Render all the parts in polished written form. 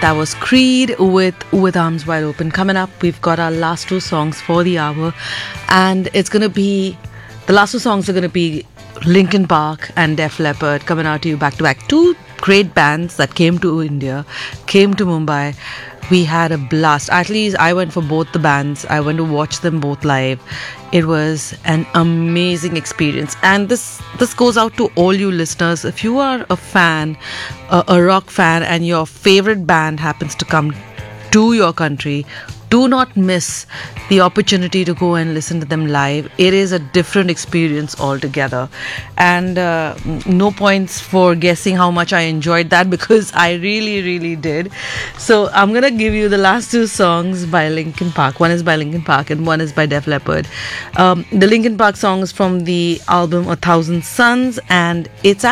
That was Creed with Arms Wide Open. Coming up, we've got our last two songs for the hour, and the last two songs are gonna be Linkin Park and Def Leppard coming out to you back to back. Two great bands that came to India, came to Mumbai. We had a blast. At least I went for both the bands. I went to watch them both live. It was an amazing experience. And this goes out to all you listeners. If you are a fan, a rock fan, and your favorite band happens to come to your country, do not miss the opportunity to go and listen to them live. It is a different experience altogether. And no points for guessing how much I enjoyed that, because I really, really did. So I'm going to give you the last two songs by Linkin Park. One is by Linkin Park and one is by Def Leppard. The Linkin Park song is from the album A Thousand Suns, and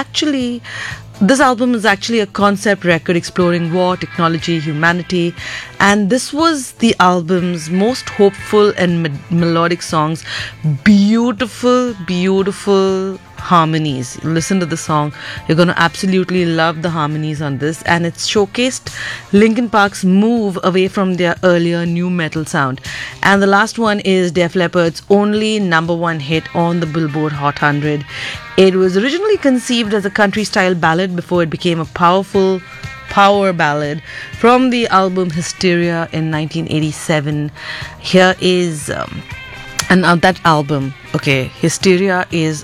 this album is actually a concept record exploring war, technology, humanity, and this was the album's most hopeful and melodic songs. Beautiful, beautiful harmonies. Listen to the song. You're going to absolutely love the harmonies on this, and it's showcased Linkin Park's move away from their earlier new metal sound. And the last one is Def Leppard's only number one hit on the Billboard Hot 100. It was originally conceived as a country-style ballad before it became a powerful power ballad from the album Hysteria in 1987. Here is that album. Okay, Hysteria is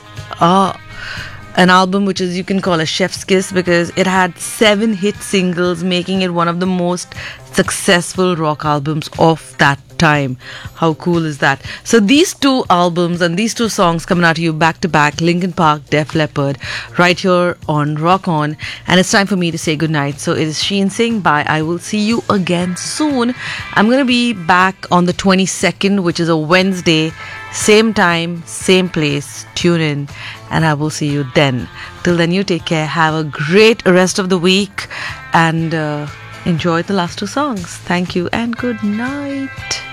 an album which is, you can call a chef's kiss, because it had 7 hit singles, making it one of the most successful rock albums of that time. How cool is that? So these two albums and these two songs coming out to you back to back, Linkin Park, Def Leppard, right here on Rock On. And it's time for me to say goodnight. So it is Sheen saying bye. I will see you again soon. I'm going to be back on the 22nd, which is a Wednesday. Same time, same place. Tune in and I will see you then. Till then, you take care. Have a great rest of the week and enjoy the last two songs. Thank you and good night.